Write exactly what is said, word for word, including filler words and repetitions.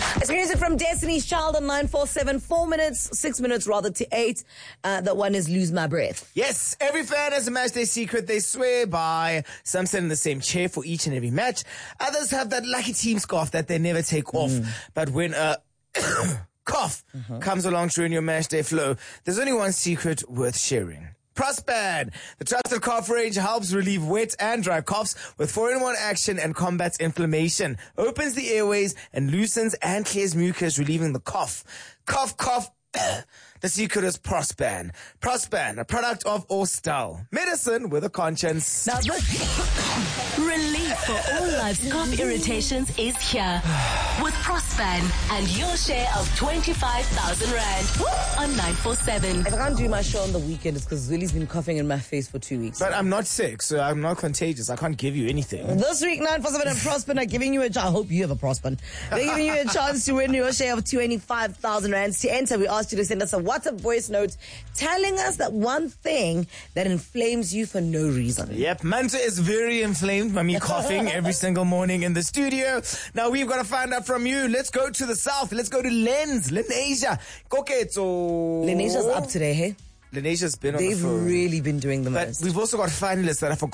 It's music from Destiny's Child on nine four seven. Four minutes, six minutes rather to eight. Uh, that one is Lose My Breath. Yes, every fan has a match day secret they swear by. Some sit in the same chair for each and every match. Others have that lucky team scarf that they never take off. Mm. But when a cough uh-huh. comes along during your match day flow, there's only one secret worth sharing. Prospan, the trusted cough range, helps relieve wet and dry coughs with four in one action and combats inflammation, opens the airways and loosens and clears mucus, relieving the cough. Cough, cough. The secret is Prospan. Prospan, a product of Orstal. Medicine with a conscience. Now, relief for all life's cough irritations is here with Prospan and your share of twenty-five thousand rand on nine four seven. If I can't do my show on the weekend, it's because Willie's been coughing in my face for two weeks. But I'm not sick, so I'm not contagious. I can't give you anything. This week, nine four seven and Prospan are giving you a chance. I hope you have a Prospan. They're giving you a chance to win your share of twenty-five thousand rands. To enter, we asked you to send us a WhatsApp voice note telling us that one thing that inflames you for no reason. Yep, Manta is very inflamed by me coughing every single morning in the studio. Now we've got to find out from you. Let's go to the south. Let's go to Lens, Lenasia. Koketso. Lenasia's up today, hey? Lenasia's been on They've the phone. really been doing the But most. we've also got finalists that are for